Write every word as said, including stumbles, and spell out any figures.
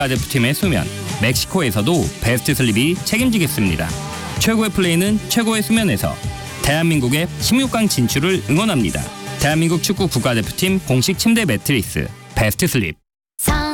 국가대표팀의 수면, 멕시코에서도 베스트 슬립이 책임지겠습니다. 최고의 플레이는 최고의 수면에서. 대한민국의 십육 강 진출을 응원합니다. 대한민국 축구 국가대표팀 공식 침대 매트리스 베스트 슬립.